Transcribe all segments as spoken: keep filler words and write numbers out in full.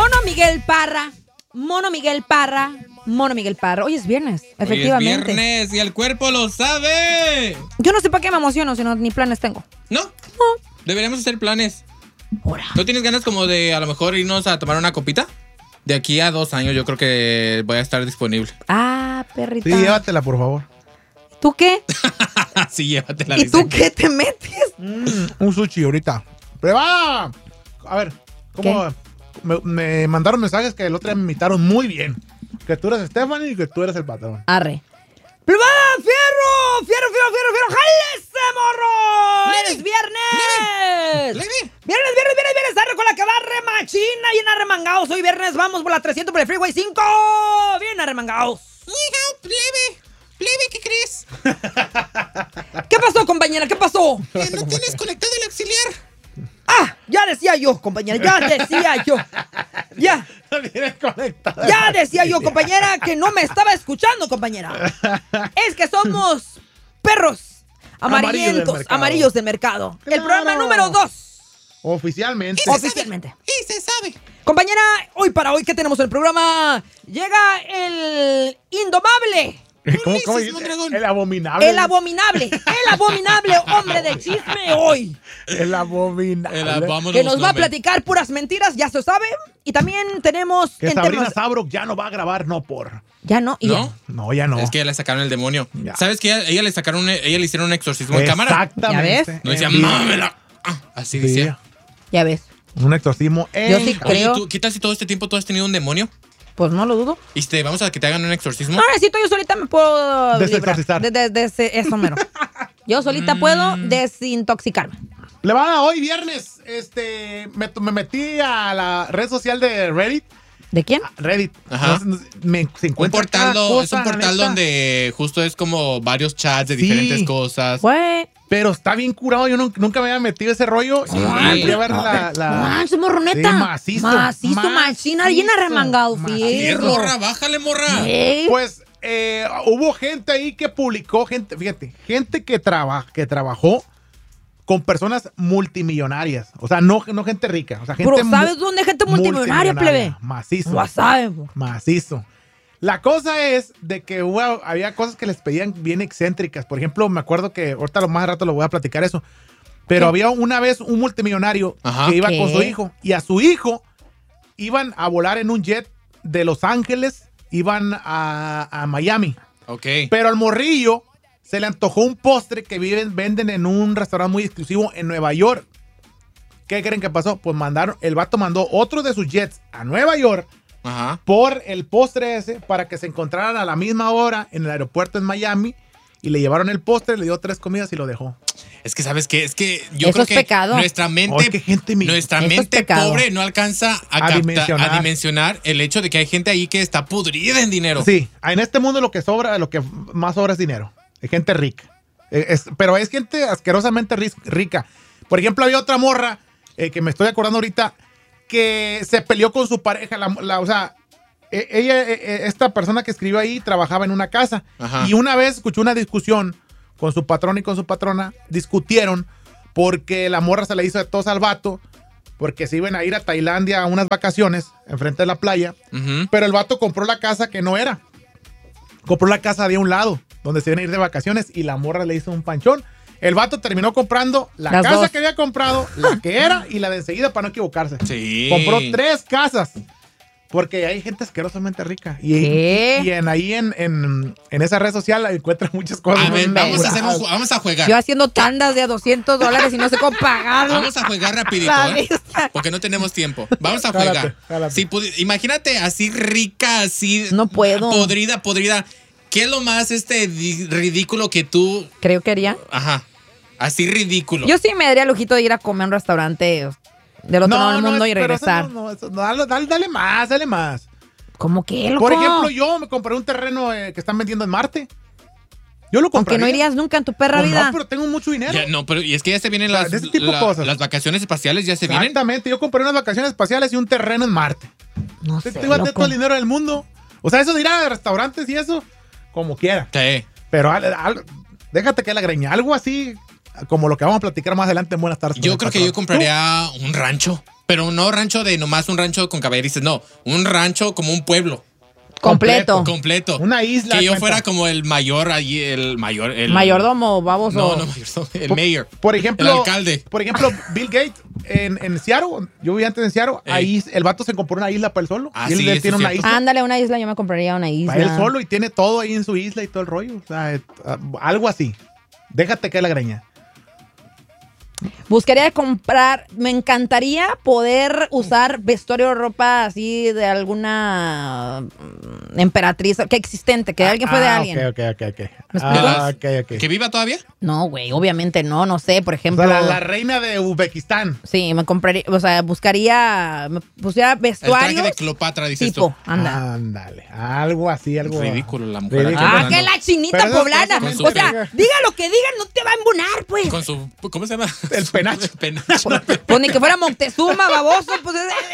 Mono Miguel Parra. Mono Miguel Parra. Mono Miguel Parra. Hoy es viernes, efectivamente. Hoy es viernes y el cuerpo lo sabe. Yo no sé para qué me emociono si no, ni planes tengo. ¿No? No. Deberíamos hacer planes. Ahora. ¿No tienes ganas como de a lo mejor irnos a tomar una copita? De aquí a dos años yo creo que voy a estar disponible. Ah, perrita. Sí, llévatela, por favor. ¿Tú qué? Sí, llévatela. ¿Y tú dice. qué te metes? Mm, un sushi ahorita. ¡Prueba! A ver, ¿cómo? Me, me mandaron mensajes que el otro día me invitaron muy bien. Que tú eres Stephanie y que tú eres el patrón. Arre. ¡Pluma! ¡Fierro! ¡Fierro, fierro, fierro, fierro! ¡Jale ese morro! Leve, ¡Es viernes! Leve. Viernes, viernes, viernes, viernes. Arre con la que va remachina. Bien arremangados. Hoy viernes vamos por la trescientos por el Freeway cinco. Bien arremangados. Hija, plebe. Plebe, ¿qué crees? ¿Qué pasó, compañera? ¿Qué pasó? Que no tienes conectado el auxiliar. Ah, ya decía yo, compañera. Ya decía yo. Ya. No tienes conectado. Ya decía yo, compañera, que no me estaba escuchando, compañera. Es que somos perros amarillentos, amarillos del mercado. Claro. El programa número dos. Oficialmente. Oficialmente. Y se sabe. Compañera, hoy para hoy, ¿qué tenemos en el programa? Llega el indomable, ¿Cómo, cómo Ulises dice? Mondragón. El abominable. el abominable, el abominable hombre de chisme hoy. El abominable. El vámonos, Que nos va a hombre. platicar puras mentiras, ya se sabe. Y también tenemos... Que en Sabrina temas- Sabrok ya no va a grabar, no por. Ya no, y ¿No? No, ya no. Es que ya le sacaron el demonio. Ya. ¿Sabes que ella, ella le sacaron, un- ella le hicieron un exorcismo en cámara? Exactamente. ¿Ya ves? No decía, En vivo. mámela. Ah, así Sí. decía. ya ves. Un exorcismo en Yo sí cámara. creo. Oye, ¿tú, ¿qué tal si todo este tiempo tú has tenido un demonio? Pues no lo dudo. Y te vamos a que te hagan un exorcismo. No necesito, yo solita me puedo Desexorcizar. librar de, de- de ese- eso mero. Yo solita Mm. puedo desintoxicarme. Le van a hoy viernes. Este, me, me metí a la red social de Reddit. ¿De quién? Reddit. Ajá. No sé, me, se Un encuentra portal, cada do- cosa, es un la portal neta. donde justo es como varios chats de Sí. diferentes cosas. Güey. Pero está bien curado. Yo nun- nunca me había metido ese rollo. Y fui a ver la. la Manso, morroneta. Sí, macizo. Macizo, Macizo, machina, bien arremangado, macizo. Bien, fierro. morra, bájale, morra. Ey. Pues eh, hubo gente ahí que publicó, gente, fíjate, gente que, traba, que trabajó con personas multimillonarias. O sea, no, no gente rica. O sea, gente Pero ¿sabes mu- dónde hay gente multimillonaria, plebe? Macizo. No sabes. po. Macizo. La cosa es de que hubo- había cosas que les pedían bien excéntricas. Por ejemplo, me acuerdo que ahorita lo más rato lo voy a platicar eso. Pero ¿Qué? había una vez un multimillonario Ajá. que iba ¿Qué? con su hijo. Y a su hijo iban a volar en un jet de Los Ángeles. Iban a, a Miami. Ok. Pero al morrillo se le antojó un postre que viven, venden en un restaurante muy exclusivo en Nueva York. ¿Qué creen que pasó? Pues mandaron, el vato mandó otro de sus jets a Nueva York Ajá. por el postre ese para que se encontraran a la misma hora en el aeropuerto en Miami y le llevaron el postre, le dio tres comidas y lo dejó. Es que, ¿sabes qué? Es que yo Eso creo es que pecado. nuestra mente, Ay, qué gente mi- nuestra Eso es mente pecado. pobre no alcanza a, A capta- dimensionar. a dimensionar el hecho de que hay gente ahí que está pudrida en dinero. Sí, en este mundo lo que sobra, lo que más sobra es dinero. Hay gente rica. Eh, es- pero es gente asquerosamente ris- rica. Por ejemplo, había otra morra eh, que me estoy acordando ahorita que se peleó con su pareja. La, la- o sea, eh, ella, eh, eh, esta persona que escribió ahí trabajaba en una casa. Ajá. Y una vez escuchó una discusión con su patrón y con su patrona. Discutieron porque la morra se le hizo de tos al vato porque se iban a ir a Tailandia a unas vacaciones enfrente de la playa. Ujú. Pero el vato compró la casa que no era. Compró la casa de un lado, donde se iban a ir de vacaciones, y la morra le hizo un panchón. El vato terminó comprando la Las casa dos. que había comprado, la que era y la de enseguida para no equivocarse. Sí. Compró tres casas. Porque hay gente asquerosamente rica. Y, ¿Qué? y en, ahí en, en, en esa red social encuentran muchas cosas. A ver, muy vamos a, hacer un elaboradas. ju- vamos a jugar. Yo haciendo tandas de a doscientos dólares y no sé cómo pagarlo. Vamos a jugar rapidito, La ¿eh? neta. Porque no tenemos tiempo. Vamos a Jálate, jugar. jálate. Si pudi- imagínate así rica, así No puedo. podrida, podrida. ¿Qué es lo más este di- ridículo que tú, Creo que haría. ajá, así ridículo? Yo sí me daría el lujito de ir a comer a un restaurante del otro lado del mundo es- y pero eso regresar. no, no, eso no, dale, dale- dale más, dale más. ¿Cómo que, loco? Por ejemplo, yo me compré un terreno eh, que están vendiendo en Marte. Yo lo compré. Aunque no irías nunca en tu perra vida. No, pero tengo mucho dinero. Ya, no, pero y es que ya se vienen O sea, las, de ese tipo de la- cosas. las vacaciones espaciales, ya se vienen. Exactamente, yo compré unas vacaciones espaciales y un terreno en Marte. No Te sé, tengo loco. todo el dinero del mundo. O sea, eso de ir a restaurantes y eso, como quiera. Sí. Pero al- al- déjate que la greña, algo así como lo que vamos a platicar más adelante en Buenas tardes. Yo creo que yo compraría un rancho. Pero no rancho de nomás un rancho con caballerices, no. Un rancho como un pueblo. Completo. Completo. Una isla. Que yo cuenta. fuera como el mayor allí, el mayor. El, Mayordomo, baboso. No, no, mayordomo, el Por- mayor. Por ejemplo, El alcalde. Por ejemplo, Bill Gates en, en Seattle, yo vivía antes en Seattle, Ey. ahí el vato se compró una isla para él solo. Ah, y él, sí, él eso tiene es una cierto. isla Ándale, una isla, yo me compraría una isla. para él solo y tiene todo ahí en su isla y todo el rollo. O sea, eh, algo así. Déjate caer la greña. Buscaría comprar, me encantaría poder usar vestuario o ropa así de alguna mm, emperatriz, que existente, que alguien fue de Ah, alguien. Ok, ok, ok, ok. ¿Me Ah, explico? ok, ok. ¿Que viva todavía? No, güey, obviamente no, no sé, por O ejemplo. sea, la, la reina de Uzbekistán. Sí, me compraría, o sea, buscaría, me pusiera El traje vestuarios de Cleopatra, dices tipo, tú. anda. Ándale. Algo así, algo. Ridículo la mujer. Ridículo. aquí Ah, hablando. que la chinita Pero eso es poblana. con su- O sea, diga lo que digan, no te va a embonar, pues. Con su. ¿Cómo se llama? El penacho. El penacho. Pues ni que fuera Moctezuma, baboso, pues.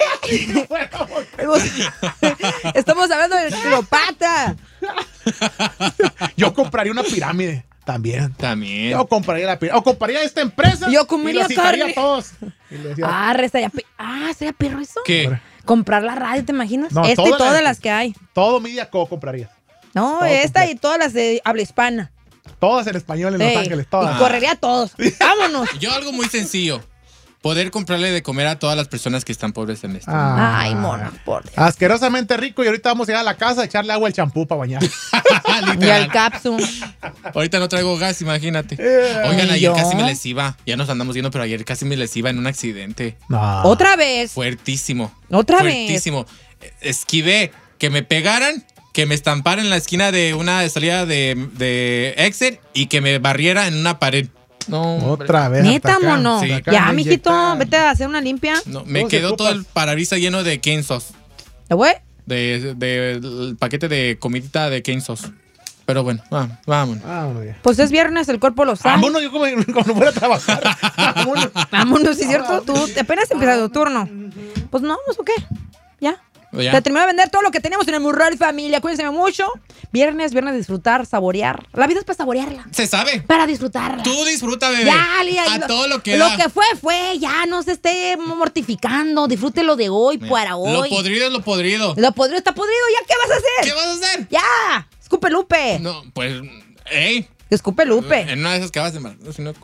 Estamos hablando de Cleopatra. Yo compraría una pirámide también. También. Yo compraría la pirámide. O compraría esta empresa. Yo comería y los citaría carne. a todos. Y le decía, Ah, estaría pe- ah, sería perro eso. ¿Qué? Comprar la radio, ¿te imaginas? No, esta y todas todas las- las que hay. todo Media Co compraría. No, todo esta completo. y todas las de habla hispana. Todas en español en Los Ey, Ángeles. Todas. Y correría a todos. Vámonos. Yo algo muy sencillo. Poder comprarle de comer a todas las personas que están pobres en este. Ah. Ay, mono, por Dios. Asquerosamente rico y ahorita vamos a ir a la casa a echarle agua al champú para bañar. Y Literal. al capsu. Ahorita no traigo gas, imagínate. Eh, Oigan, ¿y ayer yo? casi me les iba. Ya nos andamos viendo, pero ayer casi me les iba en un accidente. No. Otra vez. Fuertísimo. Otra vez. Fuertísimo. Esquivé que me pegaran, que me estamparan en la esquina de una salida de, de exit y que me barriera en una pared. No, hombre. Otra vez. Neta, hasta acá, mono. Sí. hasta acá Ya, me mijito, inyectan. vete a hacer una limpia. No, me ¿Cómo se quedó todo ocupas? el parabrisas lleno de Kensos. ¿Te voy? De, de- el paquete de comidita de Kensos. Pero bueno, vamos, vámonos. Vámonos ya. Pues es viernes, el cuerpo lo sabe. Vámonos, yo como, como voy a trabajar. Vámonos. Vámonos, ¿sí es cierto? Tú apenas empieza tu turno. Pues no, pues, ¿o qué? Ya. Ya. Se terminó de vender todo lo que tenemos en el Murral Familia. Cuídense mucho. Viernes, viernes de disfrutar, saborear. La vida es para saborearla. Se sabe. Para disfrutarla. Tú disfruta, bebé. Ya, Lía, a lo, todo lo que Lo da. que fue, fue. Ya, no se esté mortificando. Disfrútelo de hoy para Lo hoy. podrido es lo podrido. Lo podrido está podrido. ¿Ya qué vas a hacer? ¿Qué vas a hacer? Ya. Escupe Lupe. No, pues, ey. Escupe Lupe. En una de esas que vas de mal. No, si no-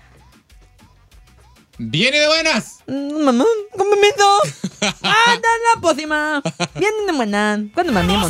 ¡Viene de buenas! Mm, Mamá, ¿cómo me hizo? Ah, da la pócima. Bien de buena. ¿Cuándo mami?